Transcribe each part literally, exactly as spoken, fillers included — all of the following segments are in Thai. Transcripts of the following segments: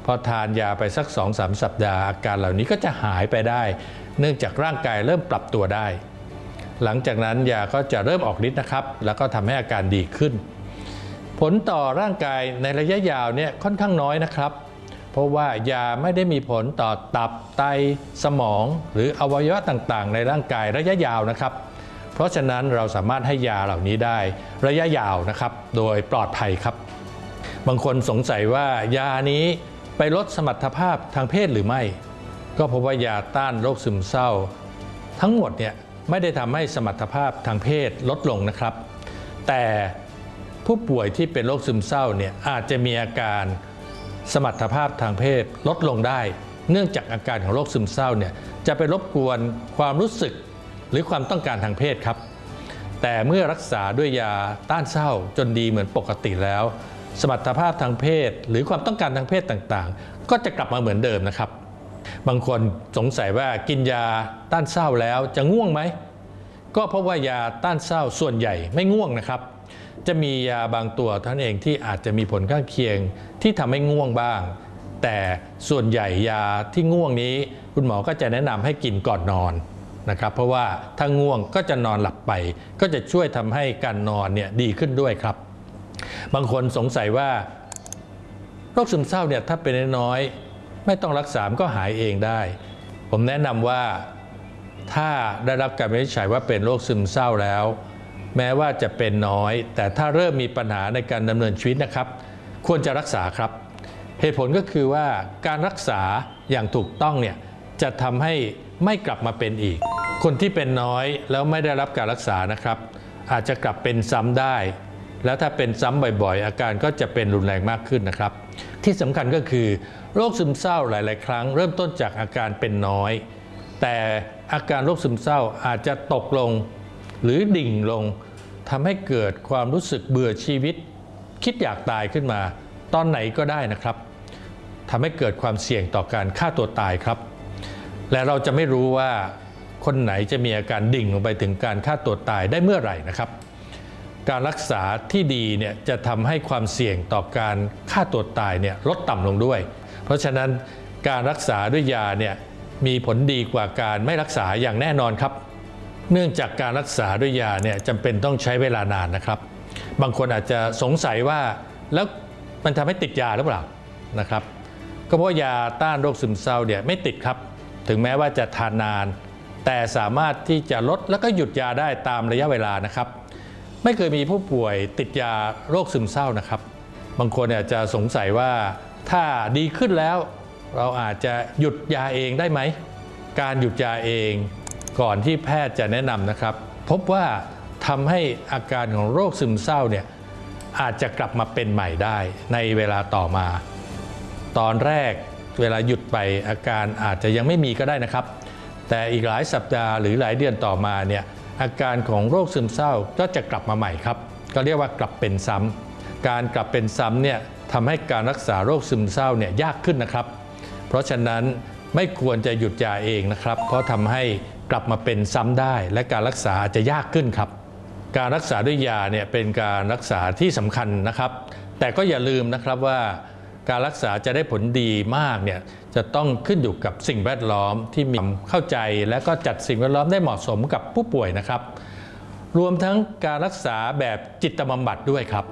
พอทานยาไปสัก สองถึงสาม สัปดาห์อาการเหล่านี้ก็จะหายไปได้เนื่องจากร่างกายเริ่มปรับตัวได้หลังจากนั้นยาก็จะเริ่มออกฤทธิ์นะครับแล้วก็ทำให้อาการดีขึ้นผลต่อร่างกายในระยะยาวเนี่ยค่อนข้างน้อยนะครับเพราะว่ายาไม่ได้มีผลต่อตับไตสมองหรืออวัยวะต่างๆในร่างกายระยะยาวนะครับเพราะฉะนั้นเราสามารถให้ยาเหล่านี้ได้ระยะยาวนะครับโดยปลอดภัยครับบางคนสงสัยว่ายานี้ไปลดสมรรถภาพทางเพศหรือไม่ก็เพราะว่ายาต้านโรคซึมเศร้าทั้งหมดเนี่ยไม่ได้ทำให้สมรรถภาพทางเพศลดลงนะครับแต่ผู้ป่วยที่เป็นโรคซึมเศร้าเนี่ยอาจจะมีอาการสมรรถภาพทางเพศลดลงได้เนื่องจากอาการของโรคซึมเศร้าเนี่ยจะไปรบกวนความรู้สึกหรือความต้องการทางเพศครับแต่เมื่อรักษาด้วยยาต้านเศร้าจนดีเหมือนปกติแล้วสมรรถภาพทางเพศหรือความต้องการทางเพศต่างๆก็จะกลับมาเหมือนเดิมนะครับบางคนสงสัยว่ากินยาต้านเศร้าแล้วจะง่วงไหมก็เพราะว่ายาต้านเศร้าส่วนใหญ่ไม่ง่วงนะครับจะมียาบางตัวเท่านั้นเองที่อาจจะมีผลข้างเคียงที่ทำให้ง่วงบ้างแต่ส่วนใหญ่ยาที่ง่วงนี้คุณหมอก็จะแนะนำให้กินก่อนนอนนะครับเพราะว่าถ้าง่วงก็จะนอนหลับไปก็จะช่วยทำให้การนอนเนี่ยดีขึ้นด้วยครับบางคนสงสัยว่าโรคซึมเศร้าเนี่ยถ้าเป็นน้อยไม่ต้องรักษาก็หายเองได้ผมแนะนำว่าถ้าได้รับการวินิจฉัยว่าเป็นโรคซึมเศร้าแล้วแม้ว่าจะเป็นน้อยแต่ถ้าเริ่มมีปัญหาในการดำเนินชีวิตนะครับควรจะรักษาครับเหตุผลก็คือว่าการรักษาอย่างถูกต้องเนี่ยจะทำให้ไม่กลับมาเป็นอีกคนที่เป็นน้อยแล้วไม่ได้รับการรักษานะครับอาจจะกลับเป็นซ้ำได้แล้วถ้าเป็นซ้ำบ่อยๆอาการก็จะเป็นรุนแรงมากขึ้นนะครับที่สำคัญก็คือโรคซึมเศร้าหลายๆครั้งเริ่มต้นจากอาการเป็นน้อยแต่อาการโรคซึมเศร้าอาจจะตกลงหรือดิ่งลงทำให้เกิดความรู้สึกเบื่อชีวิตคิดอยากตายขึ้นมาตอนไหนก็ได้นะครับทำให้เกิดความเสี่ยงต่อการฆ่าตัวตายครับและเราจะไม่รู้ว่าคนไหนจะมีอาการดิ่งลงไปถึงการฆ่าตัวตายได้เมื่อไหร่นะครับการรักษาที่ดีเนี่ยจะทำให้ความเสี่ยงต่อการฆ่าตัวตายเนี่ยลดต่ำลงด้วยเพราะฉะนั้นการรักษาด้วยยาเนี่ยมีผลดีกว่าการไม่รักษาอย่างแน่นอนครับเนื่องจากการรักษาด้วยยาเนี่ยจำเป็นต้องใช้เวลานานนะครับบางคนอาจจะสงสัยว่าแล้วมันทำให้ติดยาหรือเปล่านะครับก็เพราะยาต้านโรคซึมเศร้าเนี่ยไม่ติดครับถึงแม้ว่าจะทานนานแต่สามารถที่จะลดแล้วก็หยุดยาได้ตามระยะเวลานะครับไม่เคยมีผู้ป่วยติดยาโรคซึมเศร้านะครับบางคนอาจจะสงสัยว่าถ้าดีขึ้นแล้วเราอาจจะหยุดยาเองได้ไหมการหยุดยาเองก่อนที่แพทย์จะแนะนำนะครับพบว่าทำให้อาการของโรคซึมเศร้าเนี่ยอาจจะกลับมาเป็นใหม่ได้ในเวลาต่อมาตอนแรกเวลาหยุดไปอาการอาจจะยังไม่มีก็ได้นะครับแต่อีกหลายสัปดาห์หรือหลายเดือนต่อมาเนี่ยอาการของโรคซึมเศร้าก็จะกลับมาใหม่ครับก็เรียกว่ากลับเป็นซ้ำการกลับเป็นซ้ำเนี่ยทำให้การรักษาโรคซึมเศร้าเนี่ยยากขึ้นนะครับเพราะฉะนั้นไม่ควรจะหยุดยาเองนะครับเพราะทำให้กลับมาเป็นซ้ำได้และการรักษาอาจจะยากขึ้นครับการรักษาด้วยยาเนี่ยเป็นการรักษาที่สำคัญนะครับแต่ก็อย่าลืมนะครับว่าการรักษาจะได้ผลดีมากเนี่ยจะต้องขึ้นอยู่กับสิ่งแวดล้อมที่มีความเข้าใจและก็จัดสิ่งแวดล้อมได้เหมาะสมกับผู้ป่วยนะครับรวมทั้งการรักษาแบบจิตบำบัดด้วยครับ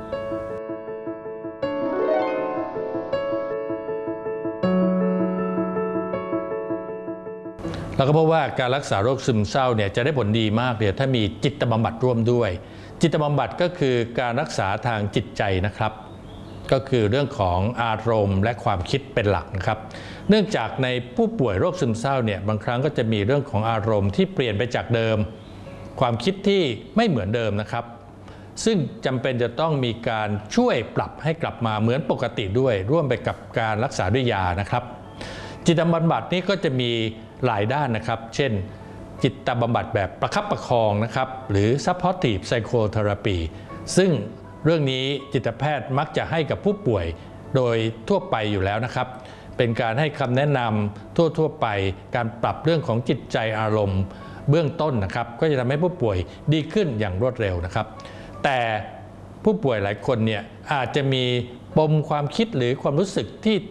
เราก็พบว่าการรักษาโรคซึมเศร้าเนี่ยจะได้ผลดีมากเลยถ้ามีจิตบำบัดร่วมด้วยจิตบำบัดก็คือการรักษาทางจิตใจนะครับก็คือเรื่องของอารมณ์และความคิดเป็นหลักนะครับเนื่องจากในผู้ป่วยโรคซึมเศร้าเนี่ยบางครั้งก็จะมีเรื่องของอารมณ์ที่เปลี่ยนไปจากเดิมความคิดที่ไม่เหมือนเดิมนะครับซึ่งจำเป็นจะต้องมีการช่วยปรับให้กลับมาเหมือนปกติด้วยร่วมไปกับการรักษาด้วยยานะครับจิตบำบัดนี้ก็จะมีหลายด้านนะครับเช่นจิตบำบัดแบบประคับประคองนะครับหรือ supportive psychotherapy ซึ่งเรื่องนี้จิตแพทย์มักจะให้กับผู้ป่วยโดยทั่วไปอยู่แล้วนะครับเป็นการให้คำแนะนำทั่วๆไปการปรับเรื่องของจิตใจอารมณ์เบื้องต้นนะครับก็จะทำให้ผู้ป่วยดีขึ้นอย่างรวดเร็วนะครับแต่ผู้ป่วยหลายคนเนี่ยอาจจะมีปมความคิดหรือความรู้สึกที่